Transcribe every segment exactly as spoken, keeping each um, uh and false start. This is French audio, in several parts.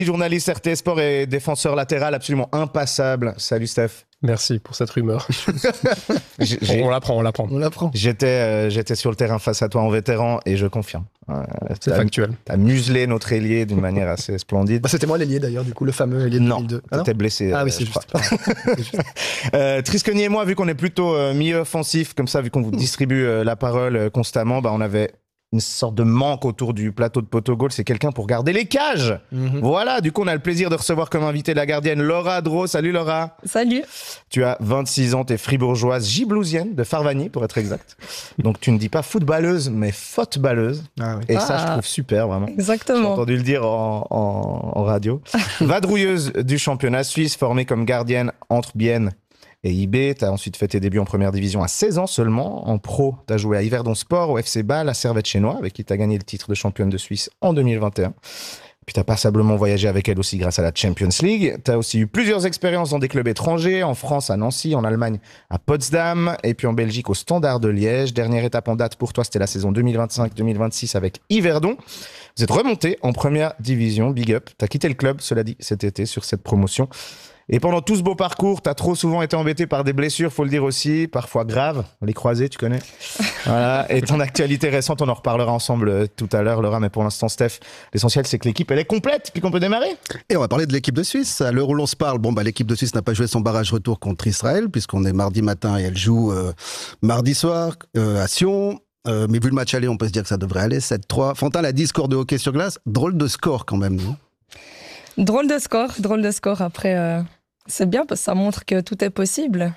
Journaliste R T S Sport et défenseur latéral absolument impassable. Salut Steph. Merci pour cette rumeur. j'ai, j'ai, on l'apprend, on l'apprend. On l'apprend. J'étais, euh, j'étais sur le terrain face à toi en vétéran et je confirme. Euh, C'est factuel. T'as muselé notre ailier d'une manière assez splendide. Bah, c'était moi l'ailier d'ailleurs, du coup, le fameux ailier de non, deux mille deux. Ah non, t'étais blessé. Ah euh, oui, c'est juste. c'est juste. euh, Trisconi et moi, vu qu'on est plutôt euh, milieu offensif, comme ça, vu qu'on vous distribue euh, la parole euh, constamment, bah, on avait une sorte de manque autour du plateau de Potogol, c'est quelqu'un pour garder les cages. Mm-hmm. Voilà, du coup, on a le plaisir de recevoir comme invitée la gardienne Laura Dro. Salut Laura. Salut. Tu as vingt-six ans, t'es fribourgeoise, giblousienne de Farvagny pour être exact. Donc tu ne dis pas footballeuse, mais footballeuse. Ah oui. Et ah. ça, je trouve super, vraiment. Exactement. J'ai entendu le dire en, en, en radio. Vadrouilleuse du championnat suisse, formée comme gardienne entre Bienne et I B. Tu as ensuite fait tes débuts en première division à seize ans seulement. En pro, tu as joué à Yverdon Sport, au F C Bâle, à Servette-Chénois, avec qui tu as gagné le titre de championne de Suisse en deux mille vingt et un. Puis tu as passablement voyagé avec elle aussi grâce à la Champions League. Tu as aussi eu plusieurs expériences dans des clubs étrangers, en France à Nancy, en Allemagne à Potsdam, et puis en Belgique au Standard de Liège. Dernière étape en date pour toi, c'était la saison deux mille vingt-cinq deux mille vingt-six avec Yverdon. Vous êtes remonté en première division, big up. Tu as quitté le club, cela dit, cet été sur cette promotion. Et pendant tout ce beau parcours, t'as trop souvent été embêté par des blessures, faut le dire aussi, parfois graves. Les croisés, tu connais. Voilà. Et ton actualité récente, on en reparlera ensemble tout à l'heure, Laura. Mais pour l'instant, Steph, l'essentiel, c'est que l'équipe, elle est complète, puis qu'on peut démarrer. Et on va parler de l'équipe de Suisse. À l'heure où l'on se parle, bon, bah, l'équipe de Suisse n'a pas joué son barrage retour contre Israël, puisqu'on est mardi matin et elle joue euh, mardi soir euh, à Sion. Euh, mais vu le match aller, on peut se dire que ça devrait aller. sept trois. Fontaine a dix scores de hockey sur glace. Drôle de score quand même, non ? Drôle de score, drôle de score. Après, euh, c'est bien parce que ça montre que tout est possible.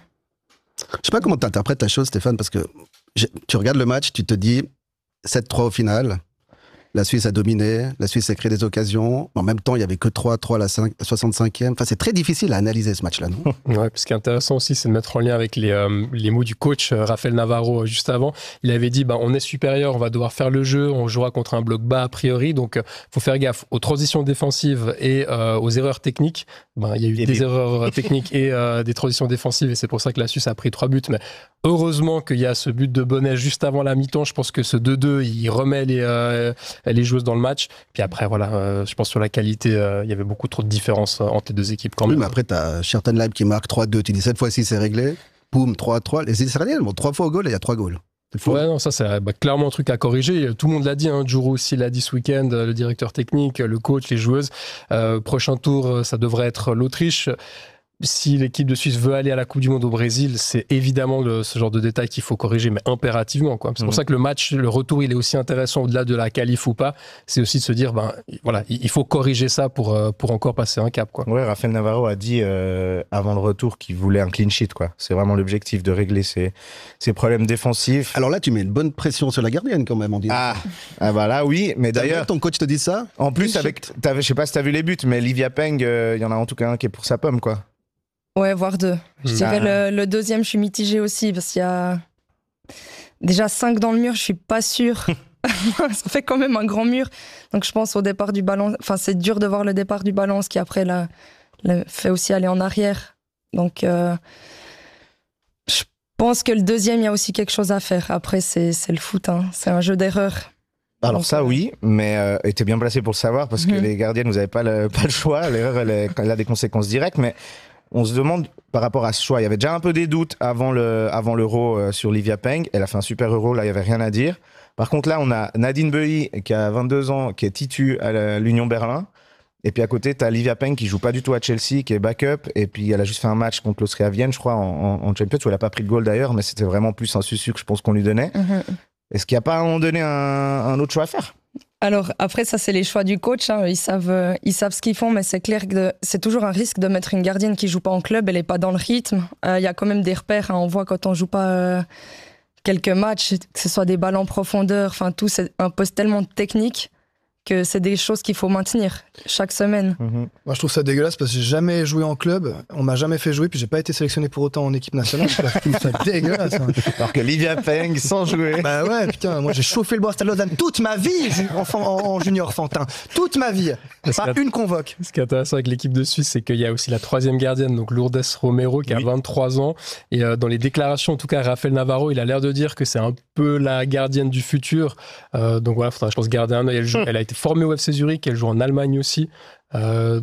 Je sais pas comment tu interprètes la chose, Stéphane, parce que je, tu regardes le match, tu te dis sept trois au final. La Suisse a dominé, la Suisse a créé des occasions. En même temps, il n'y avait que trois trois à la soixante-cinquième. Enfin, c'est très difficile à analyser ce match-là, non ? Ouais, ce qui est intéressant aussi, c'est de mettre en lien avec les, euh, les mots du coach euh, Raphaël Navarro euh, juste avant. Il avait dit bah, on est supérieur, on va devoir faire le jeu, on jouera contre un bloc bas a priori. Donc, il euh, faut faire gaffe aux transitions défensives et euh, aux erreurs techniques. Ben, il y a eu et des bien. erreurs techniques et euh, des transitions défensives, et c'est pour ça que la Suisse a pris trois buts. Mais heureusement qu'il y a ce but de Bonnet juste avant la mi-temps. Je pense que ce deux deux, il remet les. Euh, les joueuses dans le match. Puis après, voilà, euh, je pense sur la qualité, euh, il y avait beaucoup trop de différences euh, entre les deux équipes quand même. Oui, mais après, tu as Schertenleib qui marque trois deux. Tu dis, cette fois-ci, c'est réglé. Boum, trois trois. Les Israéliens, bon, trois fois au goal et il y a trois goals. Ouais, non, ça, c'est bah, clairement un truc à corriger. Tout le monde l'a dit, hein. Djourou aussi l'a dit ce week-end, le directeur technique, le coach, les joueuses. Euh, prochain tour, ça devrait être l'Autriche. Si l'équipe de Suisse veut aller à la Coupe du Monde au Brésil, c'est évidemment le, ce genre de détail qu'il faut corriger, mais impérativement, quoi. C'est pour mmh. ça que le match, le retour, il est aussi intéressant au-delà de la qualif ou pas. C'est aussi de se dire, ben, voilà, il faut corriger ça pour, pour encore passer un cap, quoi. Ouais, Raphaël Navarro a dit euh, avant le retour qu'il voulait un clean sheet, quoi. C'est vraiment l'objectif de régler ses, ses problèmes défensifs. Alors là, tu mets une bonne pression sur la gardienne quand même, en disant. Ah, ah bah là, oui, mais d'ailleurs. Ton coach te dit ça ? En plus, avec, je sais pas si t'as vu les buts, mais Livia Peng, il euh, y en a en tout cas un qui est pour sa pomme, quoi. Ouais, voire deux. Je mmh. dirais ah. le, le deuxième, je suis mitigée aussi, parce qu'il y a déjà cinq dans le mur, je suis pas sûre. Ça fait quand même un grand mur. Donc je pense au départ du ballon, enfin c'est dur de voir le départ du ballon, ce qui après l'a, l'a fait aussi aller en arrière. Donc euh, je pense que le deuxième, il y a aussi quelque chose à faire. Après, c'est, c'est le foot, hein. C'est un jeu d'erreur. Alors Donc, ça euh... oui, mais euh, t'es bien placé pour le savoir, parce que mmh. les gardiennes, vous n'avez pas le, pas le choix. L'erreur, elle, est, elle a des conséquences directes, mais on se demande par rapport à ce choix. Il y avait déjà un peu des doutes avant, le, avant l'Euro euh, sur Livia Peng. Elle a fait un super Euro, là, il n'y avait rien à dire. Par contre, là, on a Nadine Beuilly, qui a vingt-deux ans, qui est titu à l'Union Berlin. Et puis à côté, tu as Livia Peng, qui joue pas du tout à Chelsea, qui est backup. Et puis elle a juste fait un match contre l'Austria Vienne, je crois, en, en, en Champions, où elle n'a pas pris de goal d'ailleurs, mais c'était vraiment plus un susu que je pense qu'on lui donnait. Mm-hmm. Est-ce qu'il n'y a pas à un moment donné un, un autre choix à faire ? Alors après, ça c'est les choix du coach, hein. Ils savent, euh, ils savent ce qu'ils font, mais c'est clair que de, c'est toujours un risque de mettre une gardienne qui joue pas en club, elle est pas dans le rythme. Il euh, y a quand même des repères, hein. On voit quand on joue pas euh, quelques matchs, que ce soit des balles en profondeur, enfin tout, c'est un poste tellement technique que c'est des choses qu'il faut maintenir chaque semaine. Mmh. Moi, je trouve ça dégueulasse parce que j'ai jamais joué en club, on m'a jamais fait jouer, puis j'ai pas été sélectionné pour autant en équipe nationale. Je trouve ça dégueulasse. Hein. Alors que Livia Peng, sans jouer. Bah ouais, putain, moi j'ai chauffé le bois à Stade Lausanne toute ma vie en, en, en junior Fantin. Toute ma vie. Pas une convoque. Ce qui est intéressant avec l'équipe de Suisse, c'est qu'il y a aussi la troisième gardienne, donc Lourdes Romero, qui oui. a vingt-trois ans. Et euh, dans les déclarations, en tout cas, Raphaël Navarro, il a l'air de dire que c'est un peu la gardienne du futur. Euh, donc voilà, faudra, je pense, garder un œil. Elle, joue, elle a été formée au F C Zurich, elle joue en Allemagne aussi. Euh,